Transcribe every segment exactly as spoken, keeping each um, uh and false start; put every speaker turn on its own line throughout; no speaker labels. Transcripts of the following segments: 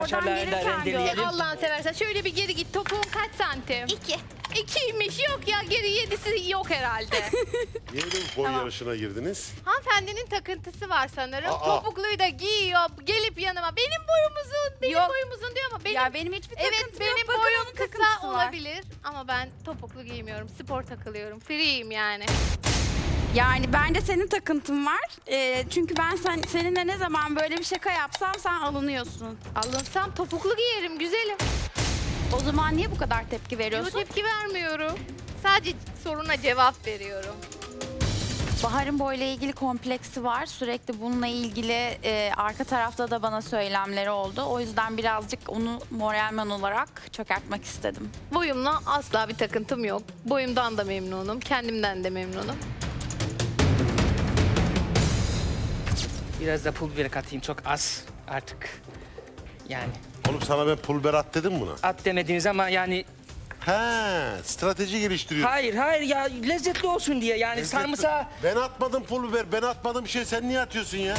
Kaşarlarını da
gelirken
rendeleyelim.
gör.
Allah'ını seversen şöyle bir geri git. Topuğun kaç santim?
İki.
İkiymiş, yok ya, geri yedisi yok herhalde.
Niye de boy
Tamam.
yarışına girdiniz?
Hanımefendinin takıntısı var sanırım.
Aa.
Topukluyu da giyiyor, gelip yanıma. Benim boyum uzun, benim
Yok.
boyum uzun diyor ama benim...
Ya benim hiçbir takıntım
Evet, benim
yok. Bakın
boyum
onun
kısa
takıntısı var.
olabilir ama ben topuklu giymiyorum, spor takılıyorum. Free'yim yani.
Yani bence senin takıntın var. Ee, çünkü ben sen seninle ne zaman böyle bir şaka yapsam sen alınıyorsun.
Alınsam topuklu giyerim, güzelim.
O zaman niye bu kadar tepki
Yo,
veriyorsun?
tepki vermiyorum. Sadece soruna cevap veriyorum.
Bahar'ın boyla ilgili kompleksi var. Sürekli bununla ilgili e, arka tarafta da bana söylemleri oldu. O yüzden birazcık onu moralman olarak çökertmek istedim.
Boyumla asla bir takıntım yok. Boyumdan da memnunum, kendimden de memnunum.
Biraz da pul biber katayım, çok az artık. Yani
Oğlum sana ben pul biber at dedim buna.
at demediniz ama yani
He, strateji geliştiriyorsun.
hayır hayır ya lezzetli olsun diye yani
Lezzetli-
sarımsağı.
Ben atmadım pul biber, ben atmadım bir şey. Sen niye atıyorsun ya?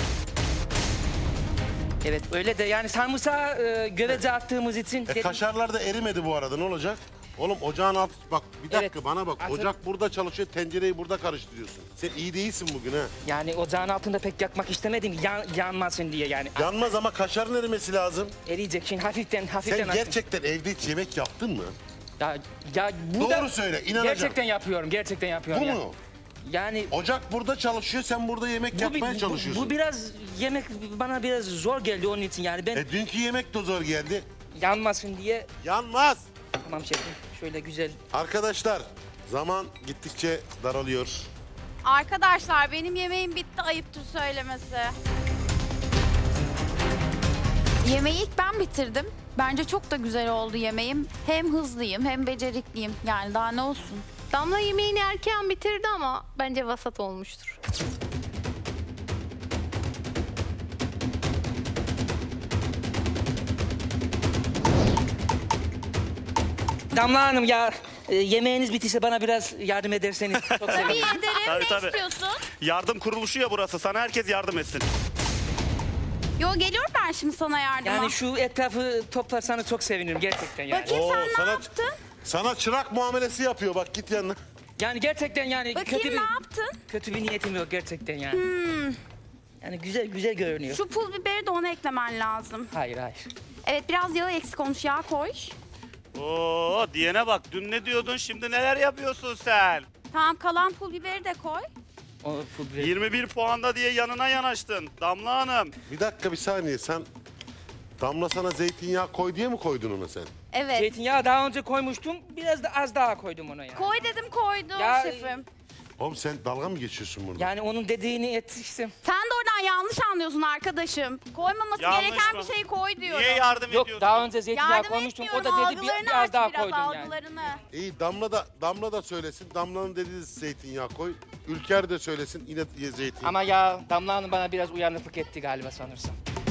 Evet öyle de yani sarımsağı e, göveze attığımız için.
E,
dedim-
kaşarlar da erimedi bu arada, ne olacak? Oğlum ocağın altı, bak bir dakika
Evet.
bana bak.
Atın.
Ocak burada çalışıyor, tencereyi burada karıştırıyorsun. Sen iyi değilsin bugün ha.
Yani ocağın altında pek yakmak istemedim yan, yanmasın diye yani.
Yanmaz ama kaşarın erimesi lazım.
Eriyecek şimdi hafiften hafiften.
Sen
attım.
gerçekten evde hiç yemek yaptın mı?
Ya, ya bu
Doğru
da-
söyle, inanacağım.
Gerçekten yapıyorum, gerçekten yapıyorum.
Bu
ya.
mu?
Yani
Ocak burada çalışıyor, sen burada yemek
bu,
yapmaya
bir-
çalışıyorsun.
bu, bu biraz yemek bana biraz zor geldi onun için yani ben
E dünkü yemek de zor geldi.
yanmasın diye.
Yanmaz.
Tamam şefim şöyle güzel.
Arkadaşlar, zaman gittikçe daralıyor.
Arkadaşlar benim yemeğim bitti, ayıptır söylemesi. Yemeği ilk ben bitirdim. Bence çok da güzel oldu yemeğim. Hem hızlıyım hem becerikliyim. Yani daha ne olsun.
Damla yemeğini erken bitirdi ama bence vasat olmuştur.
Damla Hanım ya e, yemeğiniz bitişe bana biraz yardım ederseniz çok
Tabii
sevinirim.
ederim.
Tabii,
Ne
tabii.
istiyorsun?
Yardım kuruluşu ya burası. Sana herkes yardım etsin.
Yo, geliyorum ben şimdi sana yardıma.
Yani şu etrafı toplarsanız çok sevinirim gerçekten yani.
Bakayım sen ne
sana,
yaptın?
sana çırak muamelesi yapıyor, bak git yanına.
Yani gerçekten yani
Bakayım
kötü bir
ne yaptın?
kötü bir niyetim yok gerçekten yani. Yani güzel güzel görünüyor.
Şu pul biberi de ona eklemen lazım.
Hayır hayır.
Evet, biraz yağı eksik olmuş, yağ koy.
Oo, diyene bak. Dün ne diyordun, şimdi neler yapıyorsun sen?
Tamam, kalan pul biberi de koy.
O pul biber-
yirmi bir puanda diye yanına yanaştın. Damla Hanım.
Bir dakika, bir saniye, sen Damla sana zeytinyağı koy diye mi koydun ona sen?
Evet.
Zeytinyağı daha önce koymuştum. Biraz da az daha koydum ona yani.
Koy dedim, koydum
Ya-
şefim.
Oğlum sen dalga mı geçiyorsun burada?
Yani onun dediğini yetiştim.
Sen de oradan yanlış anlıyorsun arkadaşım. Koymaması
Yanlış
gereken
mı?
bir şeyi koy diyorum.
Niye yardım
Yok
ediyorsun?
daha önce zeytinyağı
Yardım
koymuştum. O
etmiyorum,
da dedi bir,
algılarını
biraz
aç
daha
biraz,
koydum yani.
algılarını.
İyi, Damla da Damla da söylesin. Damla'nın dediği zeytinyağı koy. Ülker de söylesin, yine ye zeytin.
Ama ya Damla Hanım bana biraz uyanıklık etti galiba sanırsam.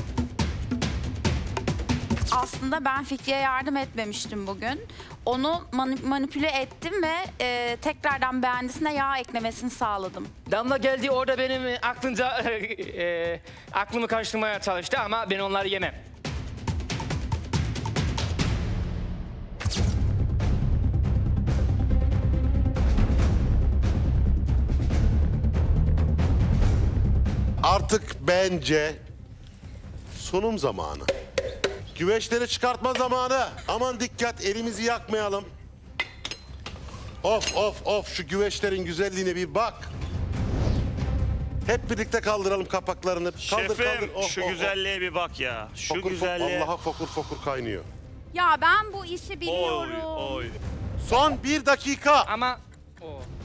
Aslında ben Fikri'ye yardım etmemiştim bugün. Onu mani- manipüle ettim ve e, tekrardan beğendisine yağ eklemesini sağladım.
Damla geldi orada benim e, aklınca e, aklımı karıştırmaya çalıştı ama ben onları yemem.
Artık bence sunum zamanı. Güveçleri çıkartma zamanı. Aman dikkat, elimizi yakmayalım. Of of of, şu güveçlerin güzelliğine bir bak. Hep birlikte kaldıralım kapaklarını. Kaldır,
Şefim,
kaldır. Oh,
şu
oh, oh.
güzelliğe bir bak ya. Şu
Fokur, fokur,
güzelliğe.
Allah'a fokur fokur kaynıyor.
Ya ben bu işi
Oy,
biliyorum.
oy.
Son bir dakika.
Ama o